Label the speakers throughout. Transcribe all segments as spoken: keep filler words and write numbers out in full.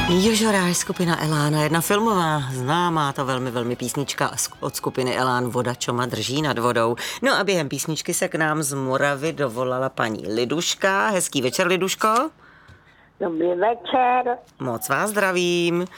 Speaker 1: Jožoráš, skupina Elána, jedna filmová, známá to velmi, velmi písnička od skupiny Elán, Voda čoma drží nad vodou. No a během písničky se k nám z Moravy dovolala paní Liduška. Hezký večer, Liduško.
Speaker 2: Dobrý večer.
Speaker 1: Moc vás zdravím.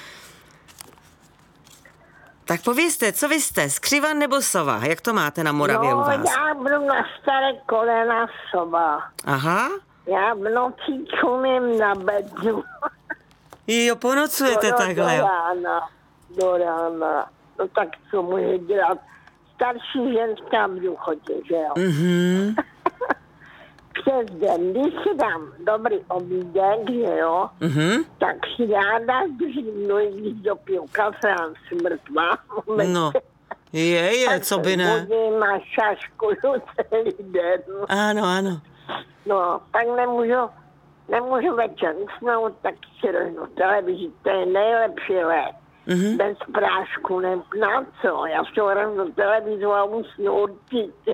Speaker 1: Tak povězte, co vy jste, skřivan nebo sova? Jak to máte na Moravě
Speaker 2: no,
Speaker 1: u vás?
Speaker 2: Já budu na staré kolena sova.
Speaker 1: Aha.
Speaker 2: Já v noci čumím na bednu.
Speaker 1: Jo, ponocujete
Speaker 2: do,
Speaker 1: takhle.
Speaker 2: Do rána, do rána. No tak co může dělat? Starší ženská v důchodě, že jo?
Speaker 1: Mhm.
Speaker 2: Přes den, když si dám dobrý obídek, že jo,
Speaker 1: Mhm.
Speaker 2: tak si ráda držím, no i když dopiju kafe a jsem mrtvá.
Speaker 1: No, je, je, co by ne.
Speaker 2: Budím a šaškuju celý den.
Speaker 1: Ano, ano.
Speaker 2: No, pak nemůžu, nemůžu večer usnout, tak si rožnu televizi, to je nejlepší let.
Speaker 1: Mhm.
Speaker 2: Bez prášku, ne, na co, já si rožnu televizu a usnu určitě.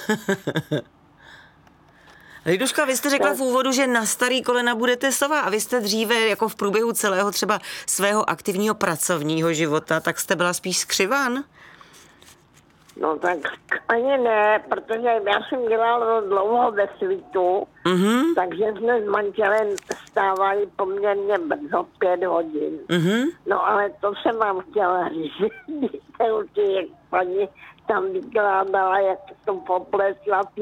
Speaker 1: Liduška, vy jste řekla v úvodu, že na starý kolena budete sova a vy jste dříve jako v průběhu celého třeba svého aktivního pracovního života, tak jste byla spíš skřivan?
Speaker 2: No tak ani ne, protože já jsem dělala dlouho ve svitu,
Speaker 1: Mhm.
Speaker 2: takže jsme s manželem stávali poměrně brzo, pět hodin.
Speaker 1: Mhm.
Speaker 2: No ale to jsem vám chtěla říct, víte, jak paní tam vykládala, jak to poplesla